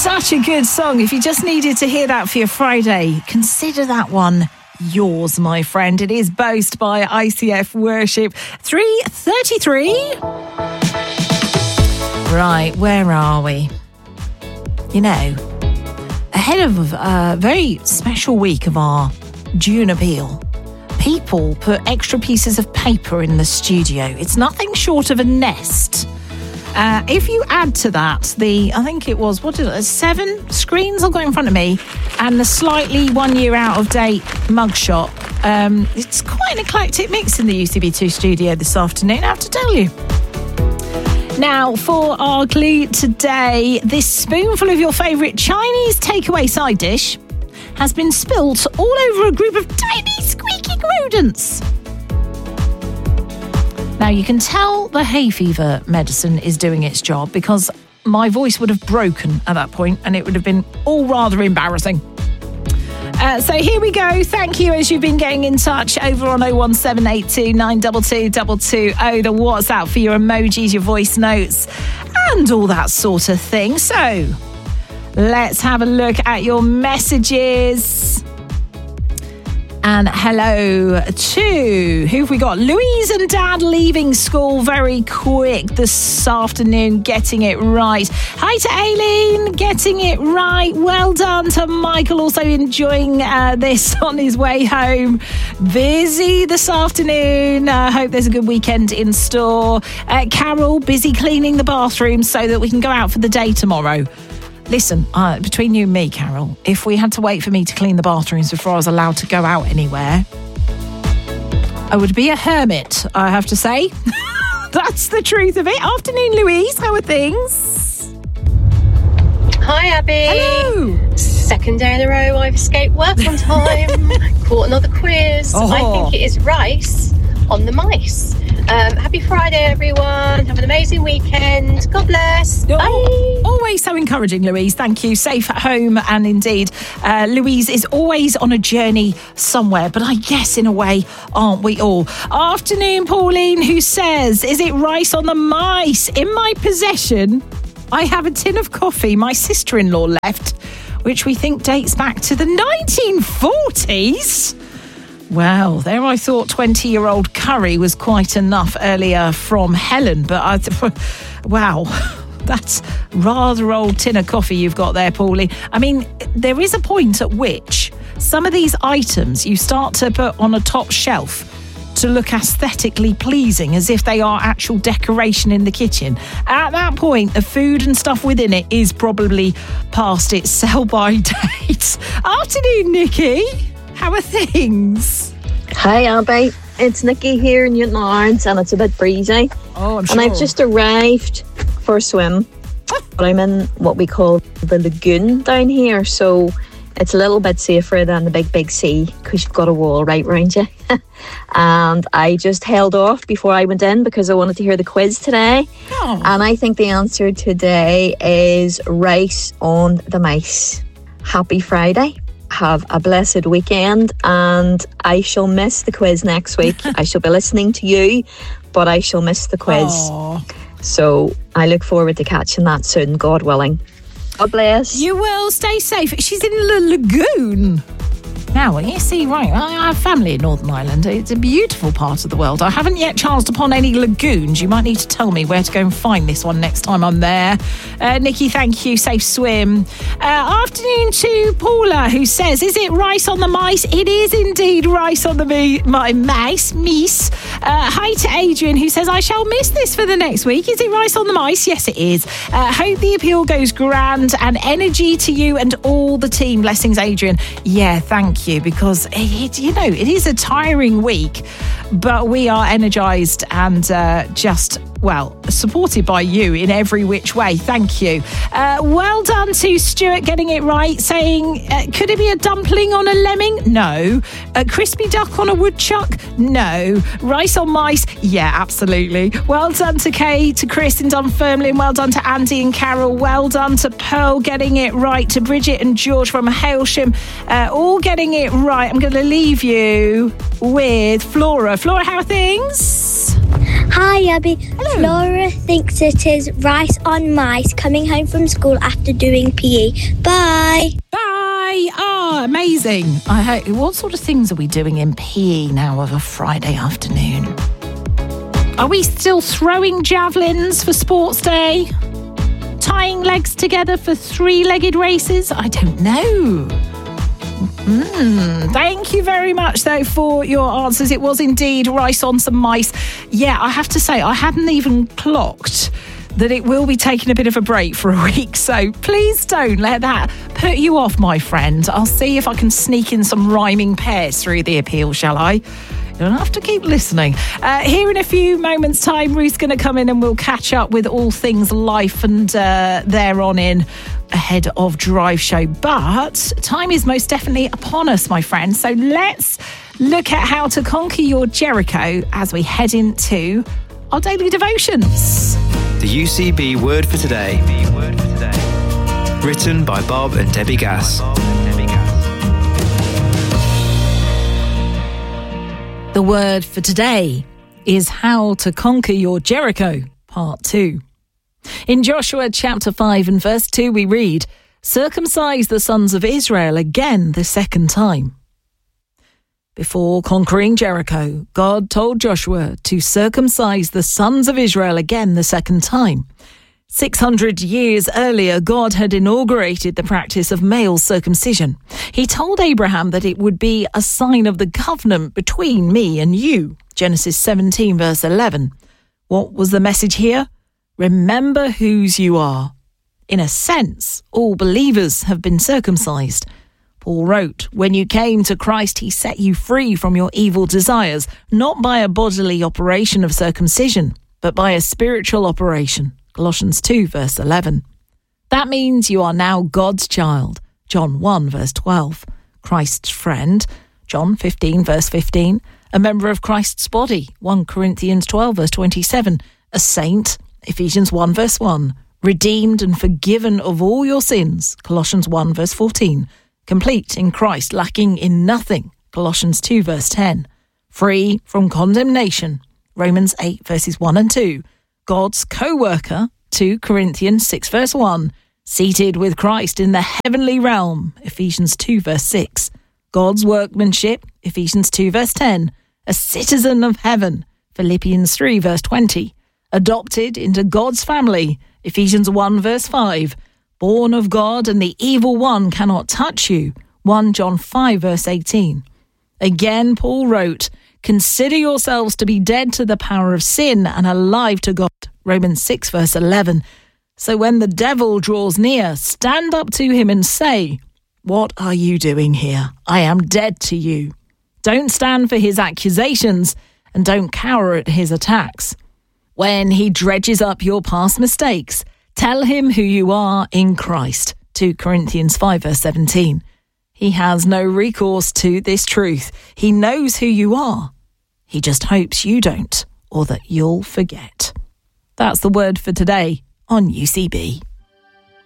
Such a good song. If you just needed to hear that for your Friday, consider that one yours, my friend. It is Boast by ICF Worship. 3:33. Right, where are we? You know, ahead of a very special week of our June appeal, people put extra pieces of paper in the studio. It's nothing short of a nest. If you add to that I think it was, 7 screens I've got in front of me and the slightly 1 year out of date mugshot, it's quite an eclectic mix in the UCB2 studio this afternoon, I have to tell you. Now, for our clue today, this spoonful of your favourite Chinese takeaway side dish has been spilt all over a group of tiny squeaking rodents. Now, you can tell the hay fever medicine is doing its job because my voice would have broken at that point and it would have been all rather embarrassing. So here we go. Thank you as you've been getting in touch over on 01782 922 220, the WhatsApp for your emojis, your voice notes and all that sort of thing. So let's have a look at your messages. And hello to, who have we got? Louise and Dad leaving school very quick this afternoon, getting it right. Hi to Aileen, getting it right. Well done to Michael, also enjoying this on his way home. Busy this afternoon. Hope there's a good weekend in store. Carol, busy cleaning the bathroom so that we can go out for the day tomorrow. Listen, between you and me, Carol, if we had to wait for me to clean the bathrooms before I was allowed to go out anywhere, I would be a hermit, I have to say. That's the truth of it. Afternoon, Louise. How are things? Hi, Abby. Hello. Second day in a row I've escaped work on time. Caught another quiz. Oh. I think it is rice on the mice. Happy Friday, everyone. Have an amazing weekend. God bless. Bye. Always so encouraging, Louise. Thank you. Safe at home. And indeed, Louise is always on a journey somewhere. But I guess in a way, aren't we all? Afternoon, Pauline, who says, is it rice on the mice? In my possession, I have a tin of coffee my sister-in-law left, which we think dates back to the 1940s. Well, there I thought 20-year-old curry was quite enough earlier from Helen, but wow, that's rather old tin of coffee you've got there, Pauline. I mean, there is a point at which some of these items you start to put on a top shelf to look aesthetically pleasing, as if they are actual decoration in the kitchen. At that point, the food and stuff within it is probably past its sell-by date. Afternoon, Nikki. How are things? Hi, Abby. It's Nikki here in Newton Arns, and it's a bit breezy. Oh, I'm sure. And I've just arrived for a swim. But I'm in what we call the lagoon down here, so it's a little bit safer than the big sea because you've got a wall right round you. And I just held off before I went in because I wanted to hear the quiz today. Oh. And I think the answer today is rice on the mice. Happy Friday. Have a blessed weekend, and I shall miss the quiz next week. I shall be listening to you, but I shall miss the quiz. Aww. So I look forward to catching that soon, God willing. God bless. You will. Stay safe. She's in the lagoon. Now, you see, right, I have family in Northern Ireland. It's a beautiful part of the world. I haven't yet chanced upon any lagoons. You might need to tell me where to go and find this one next time I'm there. Nikki, thank you. Safe swim. Afternoon to Paula, who says, is it rice on the mice? It is indeed rice on the mice. Hi to Adrian, who says, I shall miss this for the next week. Is it rice on the mice? Yes, it is. Hope the appeal goes grand, and energy to you and all the team. Blessings, Adrian. Yeah, thank you, because it is a tiring week, but we are energised and supported by you in every which way. Thank you. Well done to Stuart getting it right, saying, could it be a dumpling on a lemming? No. A crispy duck on a woodchuck? No. Rice on mice? Yeah, absolutely. Well done to Kay, to Chris in Dunfermline. Well done to Andy and Carol. Well done to Pearl getting it right, to Bridget and George from Hailsham, all getting it right. I'm going to leave you with Flora. Flora, how are things? Hi, Abby. Hello. Flora thinks it is rice on mice coming home from school after doing PE. Bye. Bye. Oh, amazing. What sort of things are we doing in PE now of a Friday afternoon? Are we still throwing javelins for sports day? Tying legs together for three-legged races? I don't know. Thank you very much, though, for your answers. It was indeed rice on some mice. Yeah, I have to say, I hadn't even clocked that it will be taking a bit of a break for a week. So please don't let that put you off, my friend. I'll see if I can sneak in some rhyming pairs through the appeal, shall I? You don't have to keep listening. Here in a few moments' time, Ruth's going to come in and we'll catch up with all things life and thereon in ahead of Drive Show. But time is most definitely upon us, my friend. So let's look at how to conquer your Jericho as we head into our daily devotions. The UCB Word for Today. Written by Bob and Debbie Gass. The word for today is how to conquer your Jericho, part 2. In Joshua chapter 5 and verse 2 we read, "Circumcise the sons of Israel again the second time." Before conquering Jericho, God told Joshua to circumcise the sons of Israel again the second time. 600 years earlier, God had inaugurated the practice of male circumcision. He told Abraham that it would be a sign of the covenant between me and you. Genesis 17 verse 11. What was the message here? Remember whose you are. In a sense, all believers have been circumcised. Paul wrote, "When you came to Christ, he set you free from your evil desires, not by a bodily operation of circumcision, but by a spiritual operation." Colossians 2 verse 11. That means you are now God's child. John 1 verse 12. Christ's friend. John 15 verse 15. A member of Christ's body. 1 Corinthians 12 verse 27. A saint. Ephesians 1 verse 1. Redeemed and forgiven of all your sins. Colossians 1 verse 14. Complete in Christ, lacking in nothing. Colossians 2 verse 10. Free from condemnation. Romans 8 verses 1 and 2. God's co-worker. 2 Corinthians 6 verse 1. Seated with Christ in the heavenly realm. Ephesians 2 verse 6. God's workmanship. Ephesians 2 verse 10. A citizen of heaven. Philippians 3 verse 20. Adopted into God's family. Ephesians 1 verse 5. Born of God and the evil one cannot touch you. 1 John 5 verse 18. Again, Paul wrote, "Consider yourselves to be dead to the power of sin and alive to God." Romans 6 verse 11. So when the devil draws near, stand up to him and say, "What are you doing here? I am dead to you." Don't stand for his accusations and don't cower at his attacks. When he dredges up your past mistakes, tell him who you are in Christ. 2 Corinthians 5 verse 17. He has no recourse to this truth. He knows who you are. He just hopes you don't, or that you'll forget. That's the word for today on UCB.